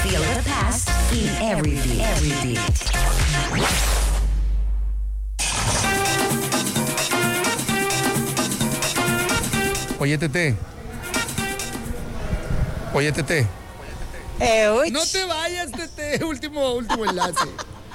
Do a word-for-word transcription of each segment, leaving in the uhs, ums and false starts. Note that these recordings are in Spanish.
Feel the past in every beat. Every beat. Oye, Tete. Oye, Tete. Eh, no te vayas, Tete. Último, último enlace.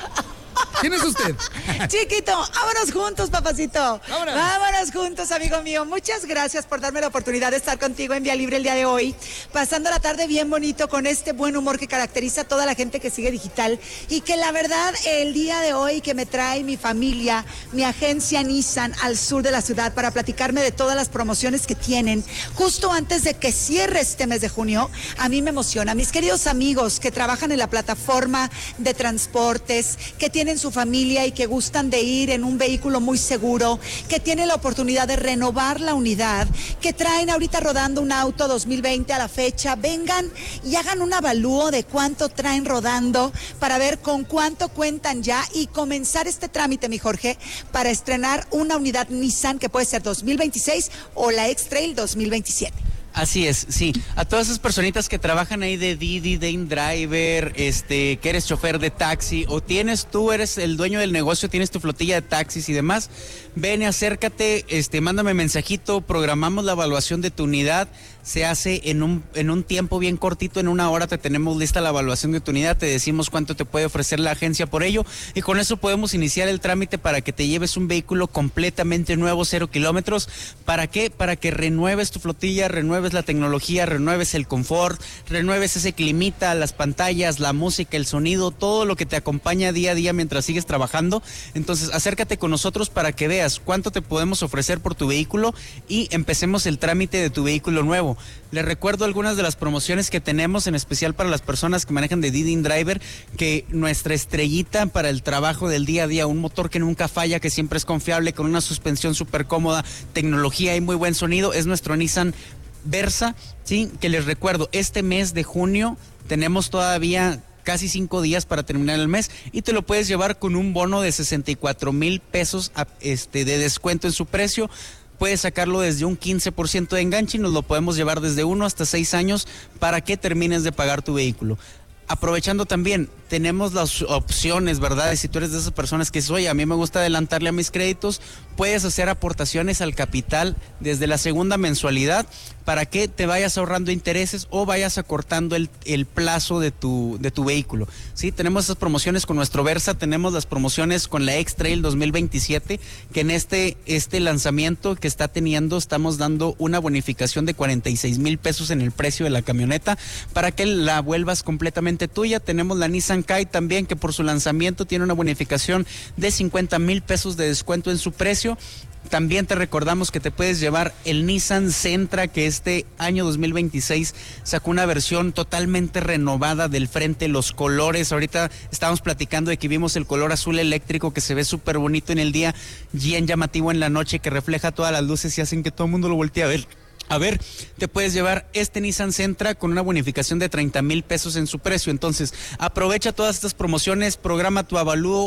¿Quién es usted? Chiquito, vámonos juntos, papacito. Vámonos. Vámonos juntos, amigo mío. Muchas gracias por darme la oportunidad de estar contigo en Vía Libre el día de hoy, pasando la tarde bien bonito con este buen humor que caracteriza a toda la gente que sigue digital y que la verdad el día de hoy que me trae mi familia, mi agencia Nissan al sur de la ciudad para platicarme de todas las promociones que tienen justo antes de que cierre este mes de junio, a mí me emociona. Mis queridos amigos que trabajan en la plataforma de transportes, que tienen su familia y que gustan de ir en un vehículo muy seguro, que tienen la oportunidad de renovar la unidad, que traen ahorita rodando un auto dos mil veinte a la fecha, vengan y hagan un avalúo de cuánto traen rodando para ver con cuánto cuentan ya y comenzar este trámite, mi Jorge, para estrenar una unidad Nissan que puede ser dos mil veintiséis o la X-Trail dos mil veintisiete. Así es, sí. A todas esas personitas que trabajan ahí de Didi, de InDriver, este, que eres chofer de taxi, o tienes, tú eres el dueño del negocio, tienes tu flotilla de taxis y demás, ven y acércate, este, mándame mensajito, programamos la evaluación de tu unidad, se hace en un, en un tiempo bien cortito, en una hora te tenemos lista la evaluación de tu unidad, te decimos cuánto te puede ofrecer la agencia por ello, y con eso podemos iniciar el trámite para que te lleves un vehículo completamente nuevo, cero kilómetros. ¿Para qué? Para que renueves tu flotilla, renueves la tecnología, renueves el confort, renueves ese climita, las pantallas, la música, el sonido, todo lo que te acompaña día a día mientras sigues trabajando. Entonces acércate con nosotros para que veas cuánto te podemos ofrecer por tu vehículo y empecemos el trámite de tu vehículo nuevo. Les recuerdo algunas de las promociones que tenemos, en especial para las personas que manejan de Didi InDriver, que nuestra estrellita para el trabajo del día a día, un motor que nunca falla, que siempre es confiable, con una suspensión súper cómoda, tecnología y muy buen sonido, es nuestro Nissan Versa, sí, que les recuerdo, este mes de junio tenemos todavía casi cinco días para terminar el mes y te lo puedes llevar con un bono de sesenta y cuatro mil pesos a, este, de descuento en su precio. Puedes sacarlo desde un quince por ciento de enganche y nos lo podemos llevar desde uno hasta seis años para que termines de pagar tu vehículo. Aprovechando también, tenemos las opciones, ¿verdad? Si tú eres de esas personas que dices, oye, a mí me gusta adelantarle a mis créditos, puedes hacer aportaciones al capital desde la segunda mensualidad para que te vayas ahorrando intereses o vayas acortando el, el plazo de tu, de tu vehículo. Sí, tenemos esas promociones con nuestro Versa, tenemos las promociones con la X-Trail dos mil veintisiete, que en este, este lanzamiento que está teniendo estamos dando una bonificación de cuarenta y seis mil pesos en el precio de la camioneta para que la vuelvas completamente tuya. Tenemos la Nissan Kite también, que por su lanzamiento tiene una bonificación de cincuenta mil pesos de descuento en su precio. También te recordamos que te puedes llevar el Nissan Sentra, que este año dos mil veintiséis sacó una versión totalmente renovada del frente, los colores. Ahorita estábamos platicando de que vimos el color azul eléctrico que se ve súper bonito en el día, bien llamativo en la noche, que refleja todas las luces y hacen que todo el mundo lo voltee a ver. A ver, te puedes llevar este Nissan Sentra con una bonificación de treinta mil pesos en su precio. Entonces, aprovecha todas estas promociones, programa tu avalúo